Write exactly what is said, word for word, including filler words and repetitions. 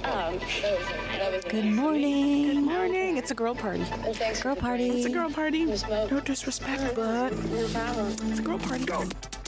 Um, that was Good morning. Good morning. It's a girl party. Girl party. It's a girl party. No disrespect, but No problem. it's a girl party.